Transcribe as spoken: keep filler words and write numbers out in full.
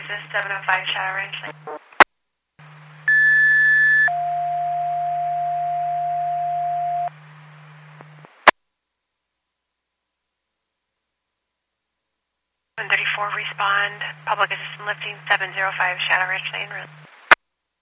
Assist, seven oh five Shadow Ranch Lane. one thirty-four, respond. Public Assistant lifting, seven oh five Shadow Ranch Lane.